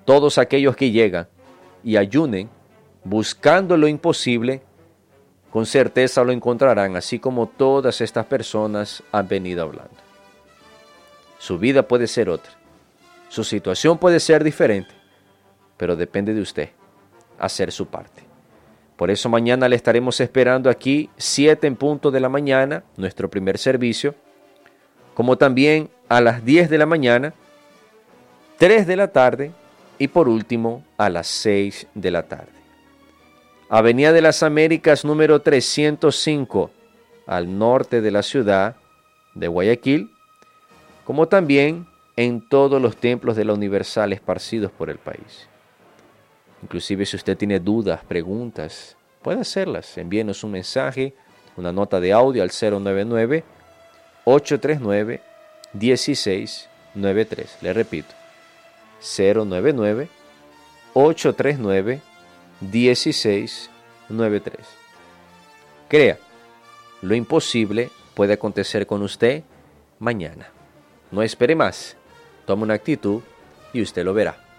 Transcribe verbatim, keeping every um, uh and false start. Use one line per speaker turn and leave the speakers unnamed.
Todos aquellos que llegan y ayunen buscando lo imposible, con certeza lo encontrarán, así como todas estas personas han venido hablando. Su vida puede ser otra, su situación puede ser diferente, pero depende de usted hacer su parte. Por eso mañana le estaremos esperando aquí, siete en punto de la mañana, nuestro primer servicio, como también a las diez de la mañana, tres de la tarde y por último a las seis de la tarde. Avenida de las Américas número trescientos cinco, al norte de la ciudad de Guayaquil, como también en todos los templos de la Universal esparcidos por el país. Inclusive si usted tiene dudas, preguntas, puede hacerlas. Envíenos un mensaje, una nota de audio al cero nueve nueve, ocho tres nueve, uno seis nueve tres. Le repito, cero nueve nueve, ocho tres nueve, uno seis nueve tres. Crea, lo imposible puede acontecer con usted mañana. No espere más, tome una actitud y usted lo verá.